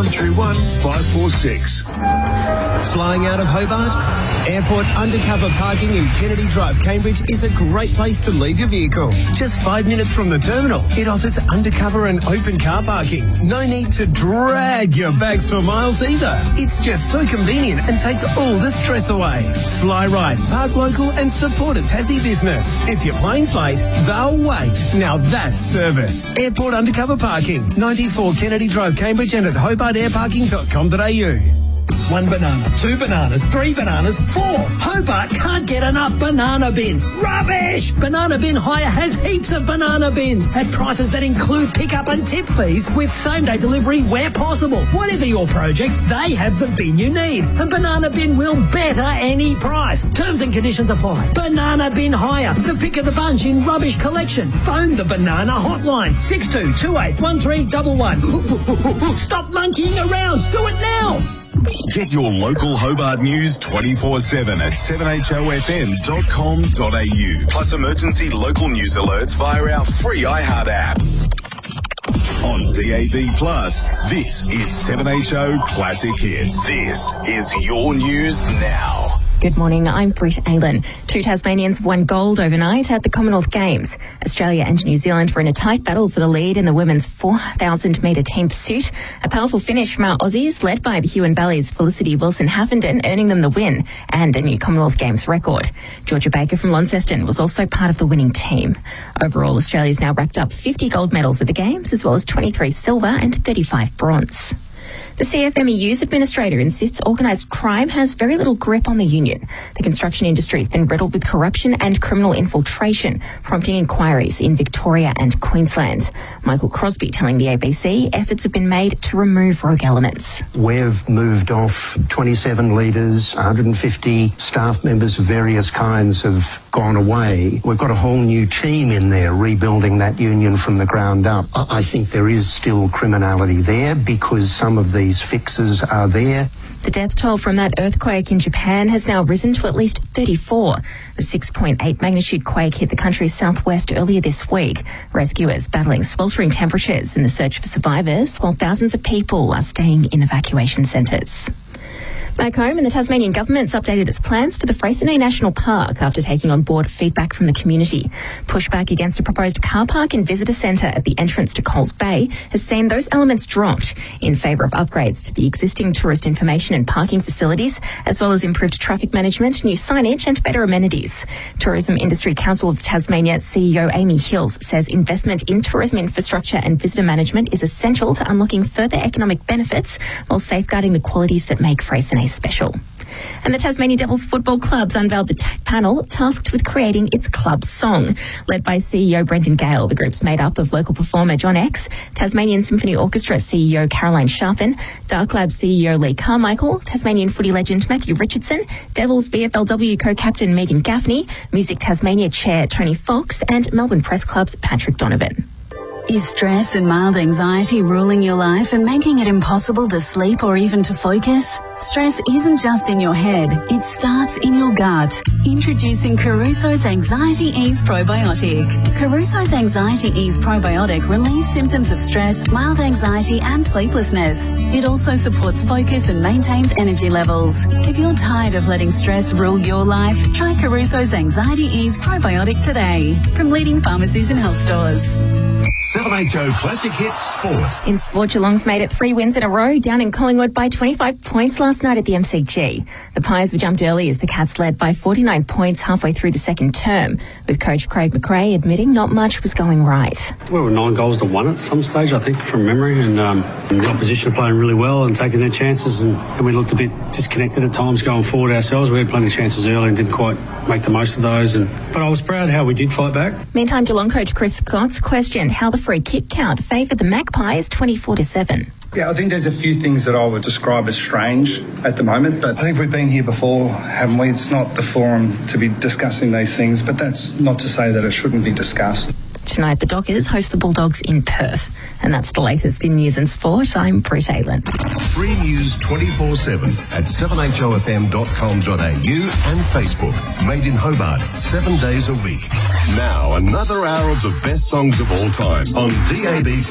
131 546. Flying out of Hobart? Airport undercover parking in Kennedy Drive, Cambridge is a great place to leave your vehicle. Just 5 minutes from the terminal, it offers undercover and open car parking. No need to drag your bags for miles either. It's just so convenient and takes all the stress away. Fly right, park local and support a Tassie business. If your plane's late, they'll wait. Now that's service. Airport undercover parking, 94 Kennedy Drive, Cambridge and at hobartairparking.com.au. 1 banana, 2 bananas, 3 bananas, 4. Hobart can't get enough banana bins. Rubbish! Banana Bin Hire has heaps of banana bins at prices that include pickup and tip fees with same-day delivery where possible. Whatever your project, they have the bin you need. And Banana Bin will better any price. Terms and conditions apply. Banana Bin Hire, the pick of the bunch in rubbish collection. Phone the Banana Hotline, 62281311. Stop monkeying around. Do it now. Get your local Hobart news 24/7 at 7HOFM.com.au. Plus emergency local news alerts via our free iHeart app. On DAB+, this is 7HO Classic Hits. This is your news now. Good morning, I'm Britt Aylen. 2 Tasmanians have won gold overnight at the Commonwealth Games. Australia and New Zealand were in a tight battle for the lead in the women's 4,000-metre team pursuit. A powerful finish from our Aussies, led by the Huon Valley's Felicity Wilson-Haffenden, earning them the win and a new Commonwealth Games record. Georgia Baker from Launceston was also part of the winning team. Overall, Australia's now racked up 50 gold medals at the Games, as well as 23 silver and 35 bronze. The CFMEU's administrator insists organised crime has very little grip on the union. The construction industry has been riddled with corruption and criminal infiltration, prompting inquiries in Victoria and Queensland. Michael Crosby telling the ABC efforts have been made to remove rogue elements. We've moved off 27 leaders, 150 staff members of various kinds have gone away. We've got a whole new team in there rebuilding that union from the ground up. I think there is still criminality there because some of these fixes are there. The death toll from that earthquake in Japan has now risen to at least 34. The 6.8 magnitude quake hit the country's southwest earlier this week. Rescuers battling sweltering temperatures in the search for survivors, while thousands of people are staying in evacuation centres. Back home, and the Tasmanian government's updated its plans for the Freycinet National Park after taking on board feedback from the community. Pushback against a proposed car park and visitor centre at the entrance to Coles Bay has seen those elements dropped in favour of upgrades to the existing tourist information and parking facilities, as well as improved traffic management, new signage and better amenities. Tourism Industry Council of Tasmania CEO Amy Hills says investment in tourism infrastructure and visitor management is essential to unlocking further economic benefits while safeguarding the qualities that make Freycinet special. And the Tasmania Devils Football Club's unveiled the panel tasked with creating its club song. Led by CEO Brendan Gale, the group's made up of local performer John X, Tasmanian Symphony Orchestra CEO Caroline Sharpen, Dark Lab CEO Lee Carmichael, Tasmanian footy legend Matthew Richardson, Devils VFLW co-captain Megan Gaffney, Music Tasmania Chair Tony Fox, and Melbourne Press Club's Patrick Donovan. Is stress and mild anxiety ruling your life and making it impossible to sleep or even to focus? Stress isn't just in your head, it starts in your gut. Introducing Caruso's Anxiety Ease Probiotic. Caruso's Anxiety Ease Probiotic relieves symptoms of stress, mild anxiety and sleeplessness. It also supports focus and maintains energy levels. If you're tired of letting stress rule your life, try Caruso's Anxiety Ease Probiotic today from leading pharmacies and health stores. 7HO Classic Hits Sport. In sport, Geelong's made it 3 wins in a row, down in Collingwood by 25 points last night at the MCG. The Pies were jumped early as the Cats led by 49 points halfway through the second term, with coach Craig McRae admitting not much was going right. We were 9 goals to 1 at some stage, I think, from memory, and the opposition are playing really well and taking their chances, and we looked a bit disconnected at times going forward ourselves. We had plenty of chances early and didn't quite make the most of those, but I was proud how we did fight back. Meantime, Geelong coach Chris Scott's questioned how the free kick count favoured the Magpies 24-7. Yeah, I think there's a few things that I would describe as strange at the moment, but I think we've been here before, haven't we? It's not the forum to be discussing these things, but that's not to say that it shouldn't be discussed. Tonight, the Dockers host the Bulldogs in Perth. And that's the latest in news and sport. I'm Britt Aylen. Free news 24/7 at 7HOFM.com.au and Facebook. Made in Hobart, 7 days a week. Now, another hour of the best songs of all time on DAB+.